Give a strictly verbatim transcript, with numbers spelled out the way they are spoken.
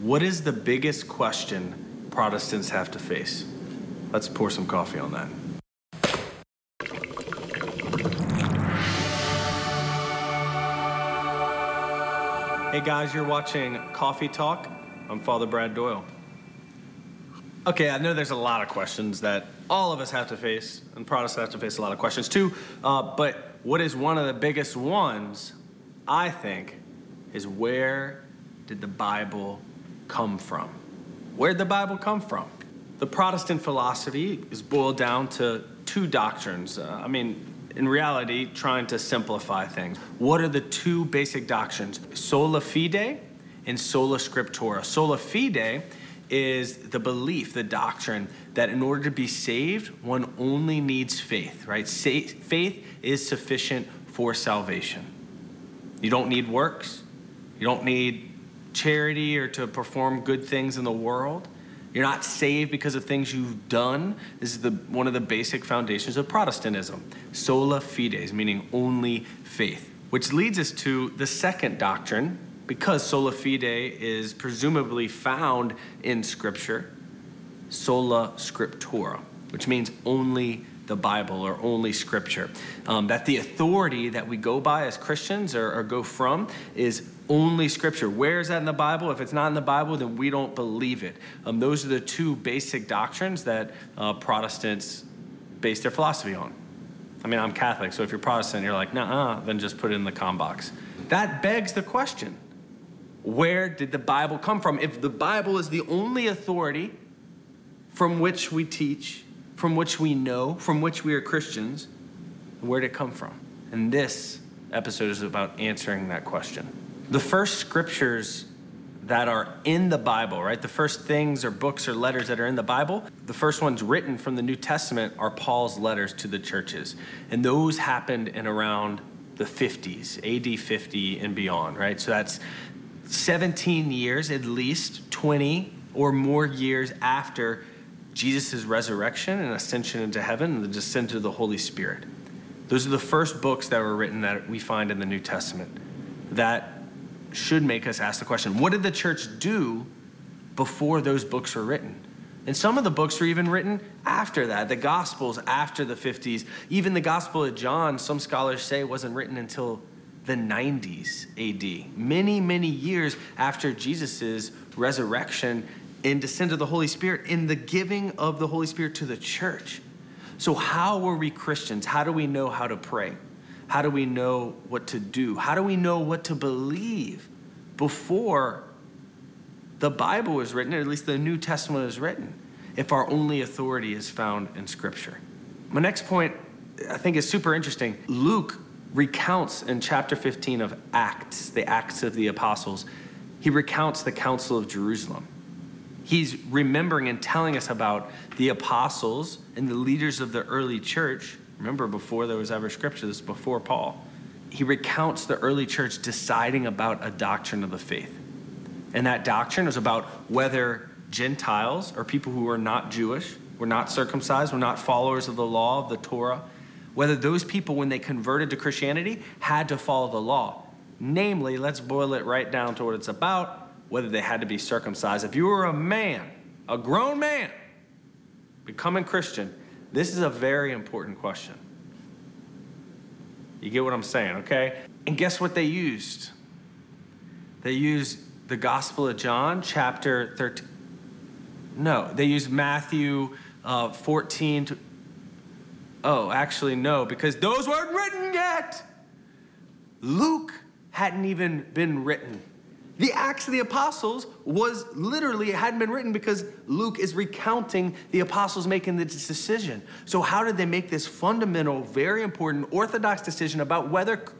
What is the biggest question Protestants have to face? Let's pour some coffee on that. Hey guys, you're watching Coffee Talk. I'm Father Brad Doyle. Okay, I know there's a lot of questions that all of us have to face, and Protestants have to face a lot of questions too, uh, but what is one of the biggest ones, I think, is where did the Bible come from? Where did the Bible come from? The Protestant philosophy is boiled down to two doctrines. Uh, I mean, in reality, trying to simplify things. What are the two basic doctrines? Sola fide and sola scriptura. Sola fide is the belief, the doctrine, that in order to be saved, one only needs faith, right? Sa- faith is sufficient for salvation. You don't need works. You don't need charity or to perform good things in the world. You're not saved because of things you've done. This is the, one of the basic foundations of Protestantism. Sola fides, meaning only faith. Which leads us to the second doctrine, because sola fide is presumably found in Scripture, sola scriptura, which means only the Bible or only Scripture. Um, that the authority that we go by as Christians or, or go from is only Scripture. Where is that in the Bible? If it's not in the Bible, then we don't believe it. Um, those are the two basic doctrines that uh, Protestants base their philosophy on. I mean, I'm Catholic, so if you're Protestant, you're like, nah, then just put it in the com box. That begs the question, where did the Bible come from? If the Bible is the only authority from which we teach, from which we know, from which we are Christians, where did it come from? And this episode is about answering that question. The first scriptures that are in the Bible, right? The first things or books or letters that are in the Bible, the first ones written from the New Testament are Paul's letters to the churches. And those happened in around the fifties, A D fifty and beyond, right? So that's seventeen years, at least twenty or more years after Jesus' resurrection and ascension into heaven and the descent of the Holy Spirit. Those are the first books that were written that we find in the New Testament. That should make us ask the question, what did the church do before those books were written? And some of the books were even written after that. The Gospels after the fifties. Even the Gospel of John, some scholars say, wasn't written until the nineties A D. Many, many years after Jesus' resurrection and descent of the Holy Spirit, in the giving of the Holy Spirit to the church. So how were we Christians? How do we know how to pray? How do we know what to do? How do we know what to believe before the Bible was written, or at least the New Testament was written, if our only authority is found in Scripture? My next point, I think, is super interesting. Luke recounts in chapter fifteen of Acts, the Acts of the Apostles, he recounts the Council of Jerusalem. He's remembering and telling us about the apostles and the leaders of the early church. Remember, before there was ever Scripture, this is before Paul. He recounts the early church deciding about a doctrine of the faith. And that doctrine was about whether Gentiles, or people who were not Jewish, were not circumcised, were not followers of the law of the Torah, whether those people, when they converted to Christianity, had to follow the law. Namely, let's boil it right down to what it's about, whether they had to be circumcised. If you were a man, a grown man, becoming Christian, this is a very important question. You get what I'm saying, okay? And guess what they used? They used the Gospel of John, chapter thirteen. No, they used Matthew uh, fourteen. To, oh, actually, no, because those weren't written yet. Luke hadn't even been written. The Acts of the Apostles was literally, it hadn't been written because Luke is recounting the apostles making this decision. So how did they make this fundamental, very important, orthodox decision about whether